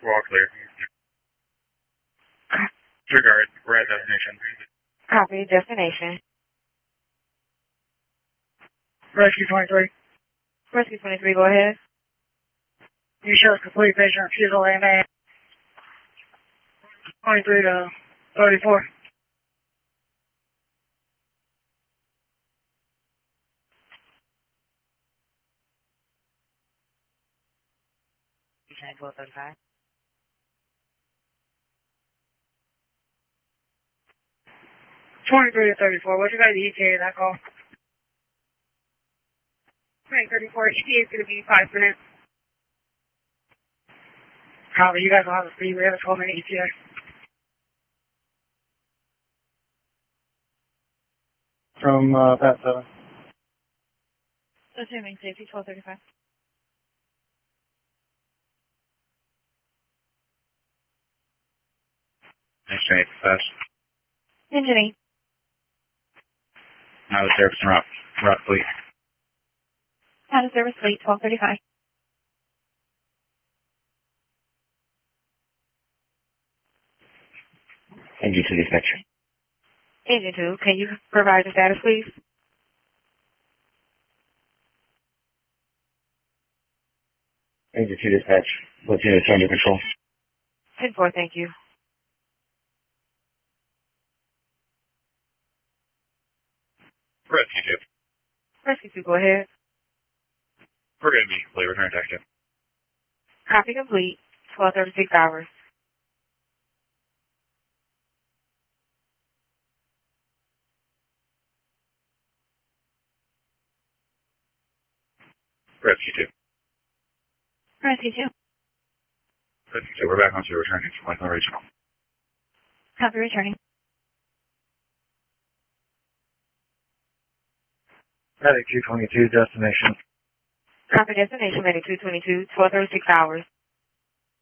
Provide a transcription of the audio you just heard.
All clear. Disregard. We're at destination. Copy. Destination. Rescue 23. Rescue 23, go ahead. You show complete patient refusal and 23 to 34. You said 1235. 23 to 34. What's your guys' ETA of that call? 2034. ETA is going to be 5 minutes. Copy. You guys will have a speed. We have a 12-minute ETA. From Pat 7. Assuming safety 1235. Next train, fast. Engine 8. Out of service and route fleet. Out of service fleet 1235. Engine 2 dispatch. Engine 2, can you provide the status, please? Engine 2 dispatch. Platoon is under control. 10-4, thank you. Rescue 2. Rescue 2, go ahead. We're going to be fully return taxi. Copy complete. 1236 hours. Rescue 2. Rescue 2. Rescue 2, we're back onto returning to Franklin Regional. Copy returning. Medic 222, destination. Copy destination, Medic 222, 1236 hours.